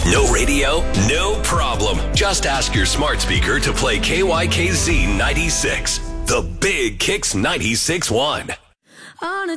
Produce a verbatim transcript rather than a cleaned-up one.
No radio? No problem. Just ask your smart speaker to play K Y K Z ninety-six. The Big Kicks ninety-six point one. On a